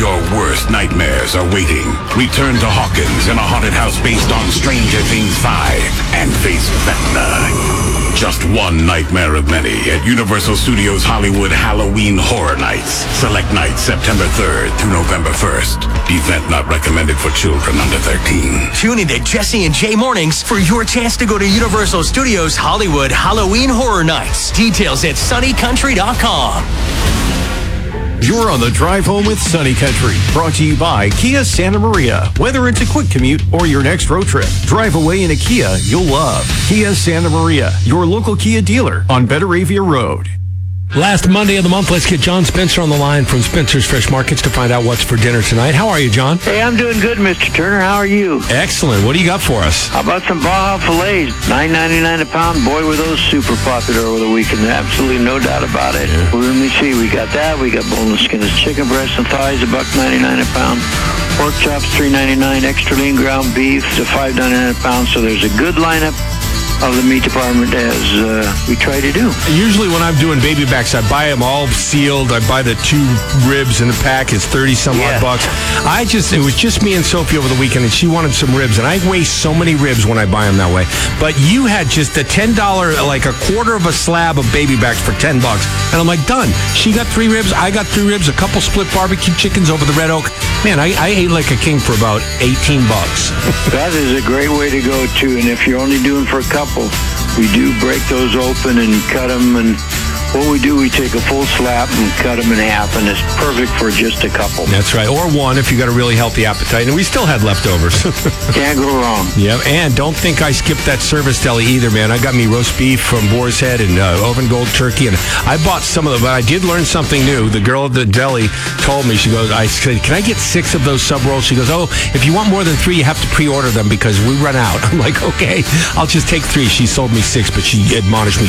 Your worst nightmares are waiting. Return to Hawkins in a haunted house based on Stranger Things 5 and face Vecna. Just one nightmare of many at Universal Studios Hollywood Halloween Horror Nights. Select nights September 3rd through November 1st. Event not recommended for children under 13. Tune into Jesse and Jay Mornings for your chance to go to Universal Studios Hollywood Halloween Horror Nights. Details at sunnycountry.com. You're on the drive home with Sunny Country, brought to you by Kia Santa Maria. Whether it's a quick commute or your next road trip, drive away in a Kia you'll love. Kia Santa Maria, your local Kia dealer on Betaravia Road. Last Monday of the month, let's get John Spencer on the line from Spencer's Fresh Markets to find out what's for dinner tonight. How are you, John? Hey, I'm doing good, Mr. Turner. How are you? Excellent. What do you got for us? How about some Baja fillets? $9.99 a pound. Boy, were those super popular over the weekend. Absolutely no doubt about it. Yeah. Well, let me see. We got that. We got boneless skinless chicken breasts and thighs, $1.99 a pound. Pork chops, $3.99. Extra lean ground beef to $5.99 a pound. So there's a good lineup of the meat department as we try to do. Usually when I'm doing baby backs, I buy them all sealed. I buy the 2 ribs in the pack. It's 30 some odd bucks. It was just me and Sophie over the weekend, and she wanted some ribs, and I waste so many ribs when I buy them that way. But you had just a $10, like a quarter of a slab of baby backs for $10, and I'm like, done. She got 3 ribs, I got 3 ribs, a couple split barbecue chickens over the Red Oak. Man, I ate like a king for about $18. That is a great way to go too, and if you're only doing for a couple, we do break those open and cut them, and what we do, we take a full slab and cut them in half, and it's perfect for just a couple. That's right, or one if you got a really healthy appetite, and we still had leftovers. Can't go wrong. Yeah, and don't think I skipped that service deli either, man. I got me roast beef from Boar's Head and Oven Gold turkey, and I bought some of them, but I did learn something new. The girl at the deli told me, I said, can I get 6 of those sub rolls? She goes, oh, if you want more than 3, you have to pre-order them because we run out. I'm like, okay, I'll just take 3. She sold me 6, but she admonished me